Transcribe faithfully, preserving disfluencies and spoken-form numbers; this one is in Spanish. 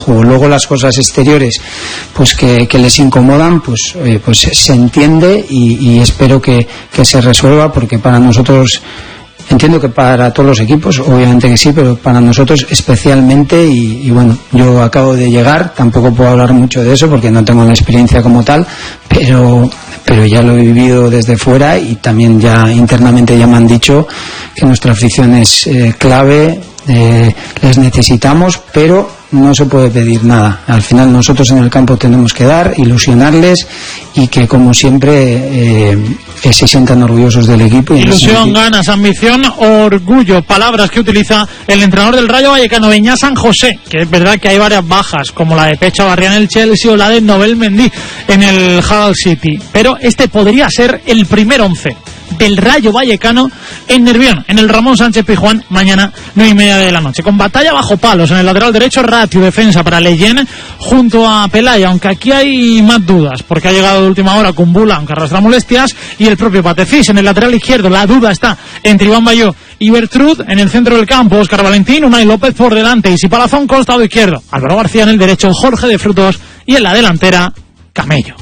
Luego las cosas exteriores pues que, que les incomodan pues, eh, pues se entiende y, y espero que, que se resuelva, porque para nosotros, entiendo que para todos los equipos obviamente que sí, pero para nosotros especialmente, y, y bueno, yo acabo de llegar, tampoco puedo hablar mucho de eso porque no tengo la experiencia como tal, pero pero ya lo he vivido desde fuera y también ya internamente ya me han dicho que nuestra afición es eh, clave, eh, les necesitamos, pero no se puede pedir nada. Al final nosotros en el campo tenemos que dar, ilusionarles y que como siempre eh, se sientan orgullosos del equipo. Y ilusión, ganas, ambición, orgullo, palabras que utiliza el entrenador del Rayo Vallecano, Beñat San José, que es verdad que hay varias bajas, como la de Pecha Barrián en el Chelsea o la de Nobel Mendy en el Hull City, pero este podría ser el primer once del Rayo Vallecano en Nervión, en el Ramón Sánchez Pizjuán, mañana nueve y media de la noche, con batalla bajo palos en el lateral derecho, Ratio, defensa para Leyen junto a Pelaya, aunque aquí hay más dudas porque ha llegado de última hora Kumbula, aunque arrastra molestias, y el propio Patefis. En el lateral izquierdo la duda está entre Iván Bayó y Bertrud, en el centro del campo Óscar Valentín, Unai López por delante, y si Palazón costado izquierdo, Álvaro García en el derecho, Jorge de Frutos, y en la delantera Camello.